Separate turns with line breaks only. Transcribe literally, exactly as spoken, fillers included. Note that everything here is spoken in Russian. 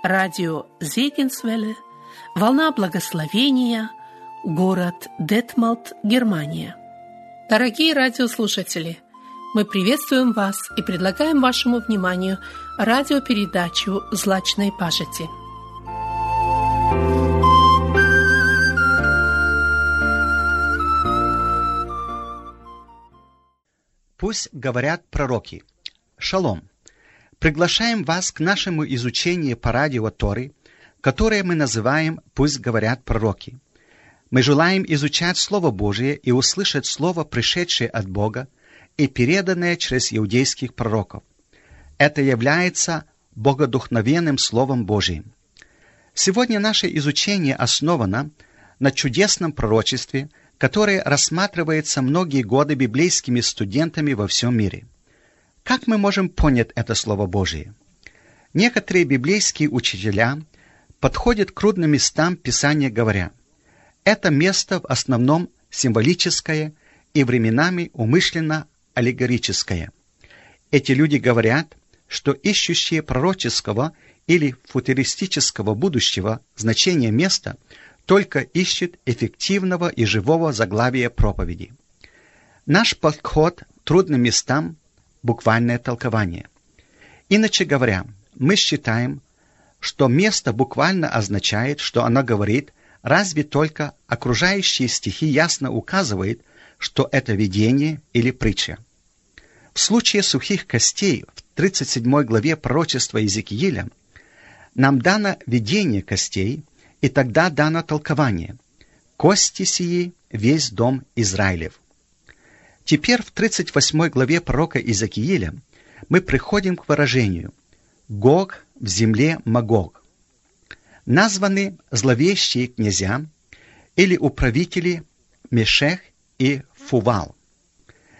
радио Зегенсвелле, «Волна благословения», город Детмалт, Германия. Дорогие радиослушатели, мы приветствуем вас и предлагаем вашему вниманию радиопередачу «Злачной пажити».
Пусть говорят пророки. Шалом! Приглашаем вас к нашему изучению по радио Торы, которое мы называем «Пусть говорят пророки». Мы желаем изучать Слово Божие и услышать Слово, пришедшее от Бога и переданное через иудейских пророков. Это является богодухновенным Словом Божиим. Сегодня наше изучение основано на чудесном пророчестве, которое рассматривается многие годы библейскими студентами во всем мире. Как мы можем понять это Слово Божие? Некоторые библейские учителя подходят к трудным местам Писания, говоря: это место в основном символическое и временами умышленно аллегорическое. Эти люди говорят, что ищущие пророческого или футуристического будущего значения места только ищут эффективного и живого заглавия проповеди. Наш подход к трудным местам – буквальное толкование. Иначе говоря, мы считаем, что место буквально означает, что оно говорит, разве только окружающие стихи ясно указывают, что это видение или притча. В случае сухих костей в тридцать седьмой главе пророчества Иезекииля нам дано видение костей, и тогда дано толкование: «Кости сии – весь дом Израилев». Теперь в тридцать восьмой главе пророка Иезекииля мы приходим к выражению «Гог в земле Магог». Названы зловещие князья или управители Мешех и Фувал.